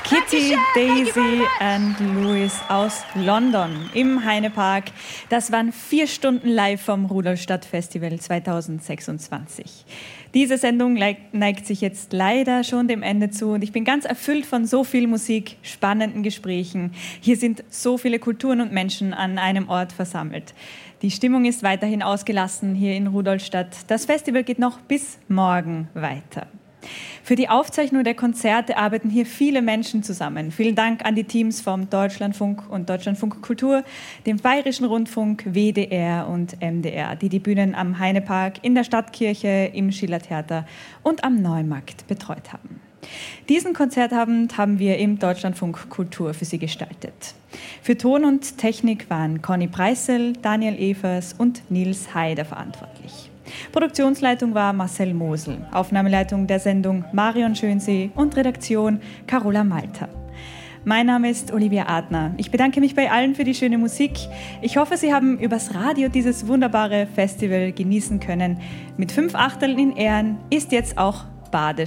Kitty, Daisy und Louis aus London im Heinepark. Das waren 4 Stunden live vom Rudolstadt Festival 2026. Diese Sendung neigt sich jetzt leider schon dem Ende zu und ich bin ganz erfüllt von so viel Musik, spannenden Gesprächen. Hier sind so viele Kulturen und Menschen an einem Ort versammelt. Die Stimmung ist weiterhin ausgelassen hier in Rudolstadt. Das Festival geht noch bis morgen weiter. Für die Aufzeichnung der Konzerte arbeiten hier viele Menschen zusammen. Vielen Dank an die Teams vom Deutschlandfunk und Deutschlandfunk Kultur, dem Bayerischen Rundfunk, WDR und MDR, die die Bühnen am Heinepark, in der Stadtkirche, im Schillertheater und am Neumarkt betreut haben. Diesen Konzertabend haben wir im Deutschlandfunk Kultur für Sie gestaltet. Für Ton und Technik waren Conny Preissel, Daniel Evers und Nils Haider verantwortlich. Produktionsleitung war Marcel Mosel, Aufnahmeleitung der Sendung Marion Schönsee und Redaktion Carola Malter. Mein Name ist Olivia Adner. Ich bedanke mich bei allen für die schöne Musik. Ich hoffe, Sie haben übers Radio dieses wunderbare Festival genießen können. Mit 5 Achteln in Ehren ist jetzt auch Bade